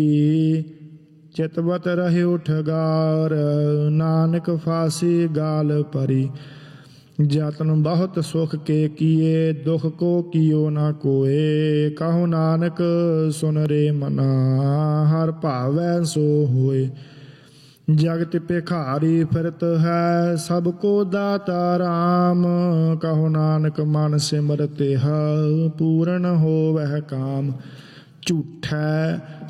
चितवत रह्यो ठगार, नानक फांसी गाल परी। जतन बहुत सुख के किए, दुख को कियो न कोए। कहो नानक सुन रे मना, हर भावै सो होए। जगत भिखारी फिरत है, सबको दाता राम। कहो नानक मन सिमरत है, पूर्ण होवै काम। झूठै